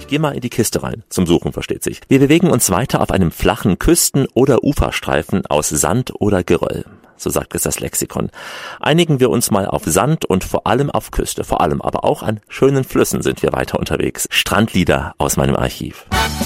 Ich gehe mal in die Kiste rein, zum Suchen versteht sich. Wir bewegen uns weiter auf einem flachen Küsten- oder Uferstreifen aus Sand oder Geröll. So sagt es das Lexikon. Einigen wir uns mal auf Sand und vor allem auf Küste. Vor allem aber auch an schönen Flüssen sind wir weiter unterwegs. Strandlieder aus meinem Archiv.